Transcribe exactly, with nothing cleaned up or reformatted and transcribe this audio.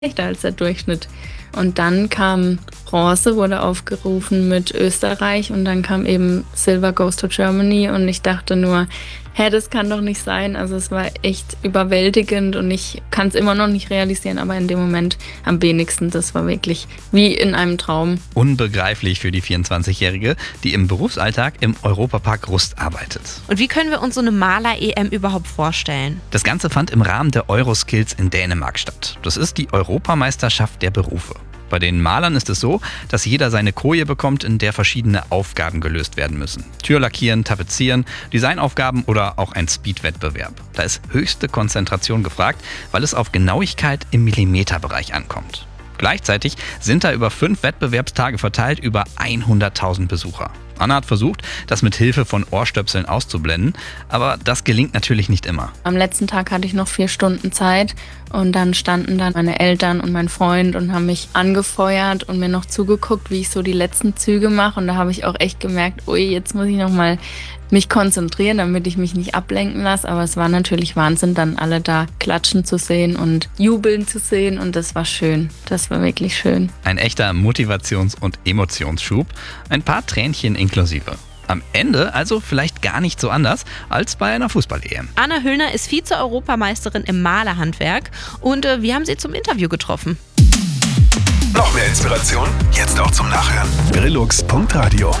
schlechter als der Durchschnitt. Und dann kam Bronze, wurde aufgerufen mit Österreich und dann kam eben Silver Goes to Germany und ich dachte nur, hä, das kann doch nicht sein. Also es war echt überwältigend und ich kann es immer noch nicht realisieren, aber in dem Moment am wenigsten. Das war wirklich wie in einem Traum. Unbegreiflich für die vierundzwanzigjährige, die im Berufsalltag im Europapark Rust arbeitet. Und wie können wir uns so eine Maler-E M überhaupt vorstellen? Das Ganze fand im Rahmen der Euroskills in Dänemark statt. Das ist die Europameisterschaft der Berufe. Bei den Malern ist es so, dass jeder seine Koje bekommt, in der verschiedene Aufgaben gelöst werden müssen. Tür lackieren, tapezieren, Designaufgaben oder auch ein Speedwettbewerb. Da ist höchste Konzentration gefragt, weil es auf Genauigkeit im Millimeterbereich ankommt. Gleichzeitig sind da über fünf Wettbewerbstage verteilt über hunderttausend Besucher. Anna hat versucht, das mit Hilfe von Ohrstöpseln auszublenden, aber das gelingt natürlich nicht immer. Am letzten Tag hatte ich noch vier Stunden Zeit und dann standen dann meine Eltern und mein Freund und haben mich angefeuert und mir noch zugeguckt, wie ich so die letzten Züge mache. Und da habe ich auch echt gemerkt, ui, jetzt muss ich noch mal mich konzentrieren, damit ich mich nicht ablenken lasse. Aber es war natürlich Wahnsinn, dann alle da klatschen zu sehen und jubeln zu sehen und das war schön. Das war wirklich schön. Ein echter Motivations- und Emotionsschub, ein paar Tränchen inklusive. Am Ende also vielleicht gar nicht so anders als bei einer Fußball-E M. Anna Hüllner ist Vize-Europameisterin im Malerhandwerk und äh, wir haben sie zum Interview getroffen. Noch mehr Inspiration? Jetzt auch zum Nachhören. Grillux Punkt Radio